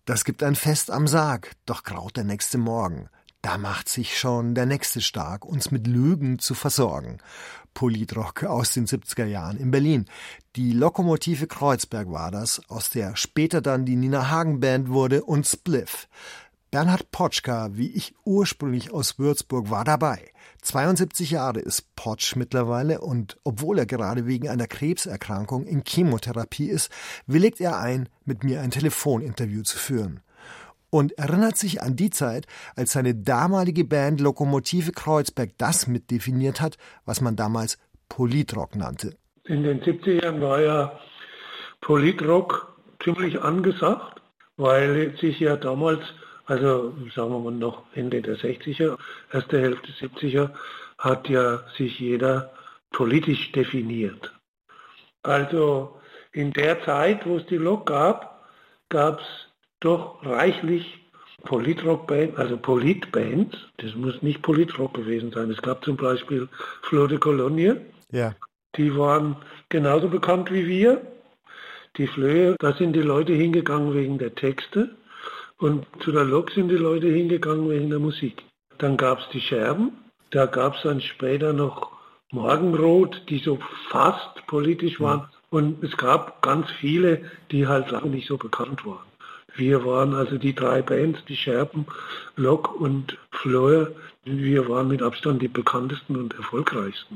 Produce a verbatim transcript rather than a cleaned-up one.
Das gibt ein Fest am Sarg, doch graut der nächste Morgen. Da macht sich schon der Nächste stark, uns mit Lügen zu versorgen. Politrock aus den siebziger Jahren in Berlin. Die Lokomotive Kreuzberg war das, aus der später dann die Nina Hagen Band wurde und Spliff. Bernhard Potschka, wie ich ursprünglich aus Würzburg, war dabei. zweiundsiebzig Jahre ist Potsch mittlerweile und obwohl er gerade wegen einer Krebserkrankung in Chemotherapie ist, willigt er ein, mit mir ein Telefoninterview zu führen. Und erinnert sich an die Zeit, als seine damalige Band Lokomotive Kreuzberg das mitdefiniert hat, was man damals Politrock nannte. In den siebzigern war ja Politrock ziemlich angesagt, weil sich ja damals, also sagen wir mal noch Ende der sechziger, erste Hälfte siebziger, hat ja sich jeder politisch definiert. Also in der Zeit, wo es die Lok gab, gab es doch reichlich Politrock-Bands, also Polit-Bands. Das muss nicht Politrock gewesen sein. Es gab zum Beispiel Flor de Cologne. Ja. Die waren genauso bekannt wie wir. Die Flöhe, da sind die Leute hingegangen wegen der Texte. Und zu der Lok sind die Leute hingegangen wegen der Musik. Dann gab es die Scherben. Da gab es dann später noch Morgenrot, die so fast politisch waren. Ja. Und es gab ganz viele, die halt lange nicht so bekannt waren. Wir waren also die drei Bands, die Scherben, Lok und Fleur. Wir waren mit Abstand die bekanntesten und erfolgreichsten.